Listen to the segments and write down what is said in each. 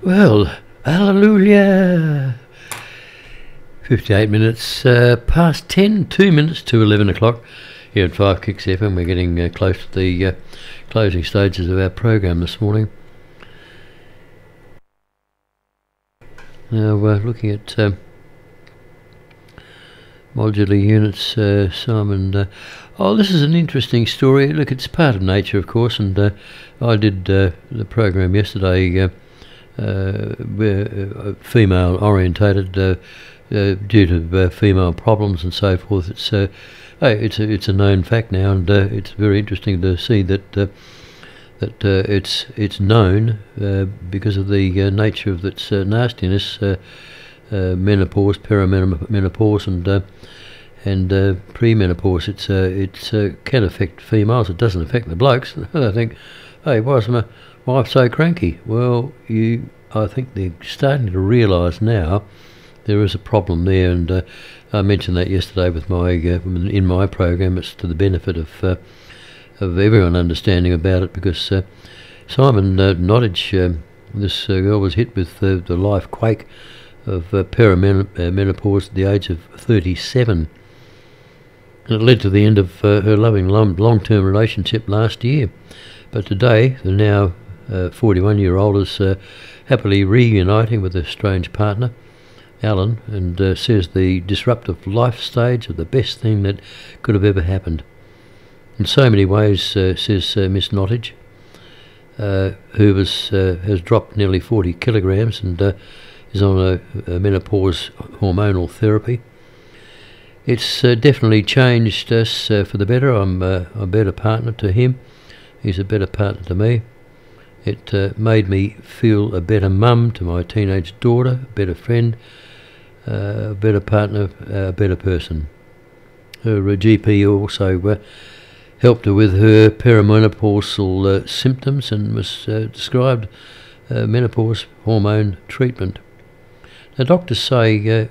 Well, hallelujah! 58 minutes past 10, 2 minutes to 11 o'clock here at 5 Kicks FM. We're getting close to the closing stages of our program this morning. Now we're looking at modular units, Simon. This is an interesting story. Look, it's part of nature, of course, and I did the program yesterday, female orientated, due to female problems and so forth. It's a known fact now, and it's very interesting to see that it's known because of the nature of its nastiness. Menopause, perimenopause, and premenopause. It can affect females. It doesn't affect the blokes. They think, hey, why is my wife so cranky? Well, I think they're starting to realise now there is a problem there, and I mentioned that yesterday with in my program. It's to the benefit of everyone understanding about it, because Simon Nottage, this girl was hit with the life quake of perimenopause at the age of 37, and it led to the end of her loving long-term relationship last year. But today, the now 41-year-old is happily reuniting with a strange partner, Alan, and says the disruptive life stage is the best thing that could have ever happened. In so many ways, says Miss Nottage, who has dropped nearly 40 kilograms and is on a menopause hormonal therapy. It's definitely changed us for the better. I'm a better partner to him. He's a better partner to me. It made me feel a better mum to my teenage daughter, a better friend, a better partner, a better person. Her GP also helped her with her perimenopausal symptoms and was described menopause hormone treatment. Now, doctors says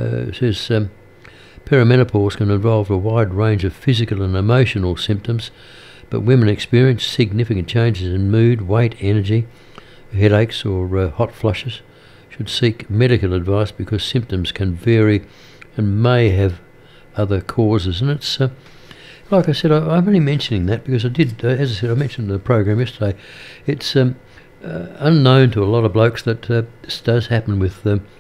perimenopause can involve a wide range of physical and emotional symptoms, but women experience significant changes in mood, weight, energy, headaches or hot flushes. Should seek medical advice because symptoms can vary and may have other causes. And it's like I said, I'm only mentioning that because I did, as I said, I mentioned in the program yesterday, it's unknown to a lot of blokes that this does happen with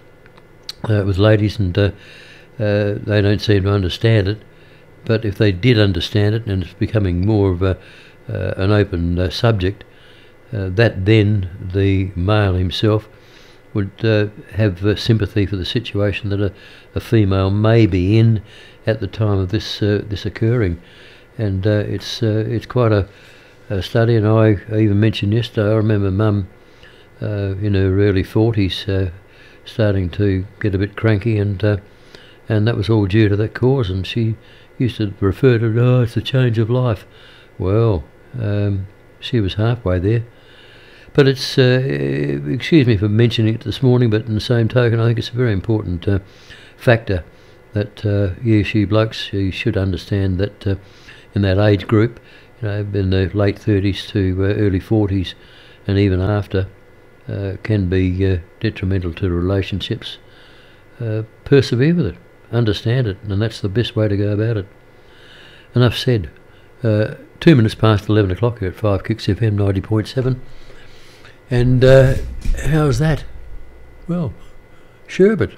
ladies, and they don't seem to understand it. But if they did understand it, and it's becoming more of an open subject, that then the male himself would have sympathy for the situation that a female may be in at the time of this occurring. And it's quite a study. And I even mentioned yesterday, I remember Mum in her early 40s starting to get a bit cranky, and that was all due to that cause. And she used to refer to it, it's a change of life. Well, she was halfway there. But it's, excuse me for mentioning it this morning, but in the same token, I think it's a very important factor that you blokes, you should understand that in that age group, in the late 30s to early 40s and even after, can be detrimental to relationships. Persevere with it, understand it, and that's the best way to go about it. Enough said. 2 minutes past 11 o'clock here at 5 Kicks FM 90.7. And how's that? Well, sherbet.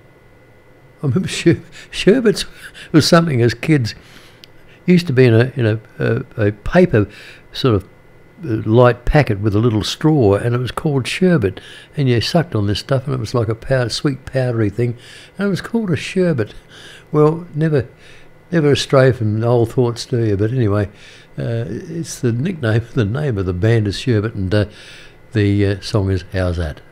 I remember sherbet was something as kids used to be in a paper sort of light packet with a little straw, and it was called sherbet. And you sucked on this stuff, and it was like a sweet powdery thing, and it was called a sherbet. Well, never astray from old thoughts, do you? But anyway, it's the name of the band is Sherbet, and the song is How's That?